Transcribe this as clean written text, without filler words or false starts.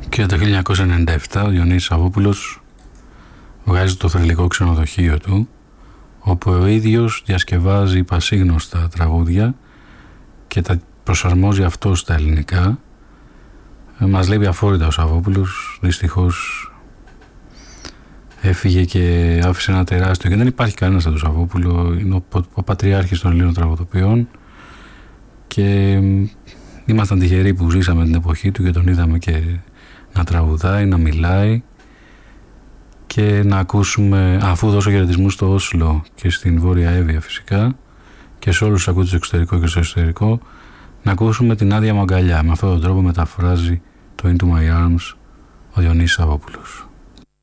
Και το 1997 ο Διονύσης Σαββόπουλος βγάζει το θρυλικό ξενοδοχείο του, όπου ο ίδιος διασκευάζει πασίγνωστα τραγούδια και τα προσαρμόζει αυτό στα ελληνικά. Μας λέει αφόρητα ο Σαββόπουλος, δυστυχώς έφυγε και άφησε ένα τεράστιο, και δεν υπάρχει κανένας σαν τον Σαββόπουλο, είναι ο πατριάρχης των Ελλήνων τραγουδοποιών, και ήμασταν τυχεροί που ζήσαμε την εποχή του και τον είδαμε και να τραγουδάει, να μιλάει, και να ακούσουμε, αφού δώσω χαιρετισμούς στο Όσλο και στην Βόρεια Εύβοια φυσικά και σε όλους τους ακούς στο εξωτερικό και στο εσωτερικό, να ακούσουμε την Άδεια Μαγκαλιά. Με αυτόν τον τρόπο μεταφράζει το Into My Arms ο Διονύσης Σαββόπουλος.